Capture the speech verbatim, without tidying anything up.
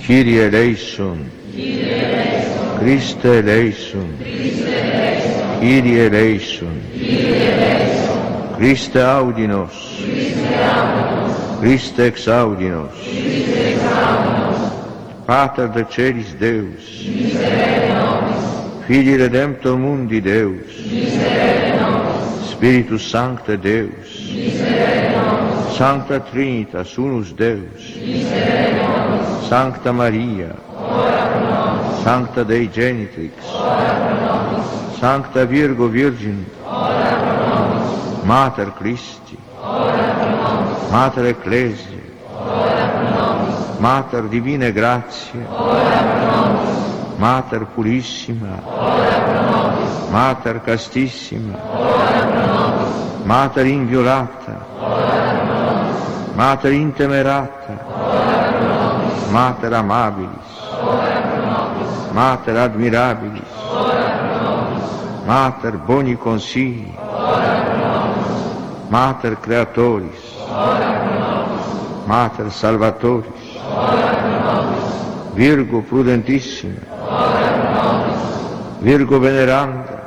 Kyrie eleison, Christe eleison, Kyrie eleison, Christe audi nos, Christe exaudi nos, Pater de celis Deus, Filii Redemptor mundi Deus, Spiritus Sancte Deus, Sancta Trinitas unus Deus, Sancta Maria, Sancta Dei Genitrix, Sancta Virgo Virgin, Mater Christi, Mater Ecclesiae, Mater Divine Grazie, Mater Purissima, Mater Castissima, Mater Inviolata, Mater Intemerata, Mater Amabilis, Mater Admirabilis, Mater Boni Consigli, Mater Creatoris, Mater Salvatoris, Virgo Prudentissima, Virgo Veneranda,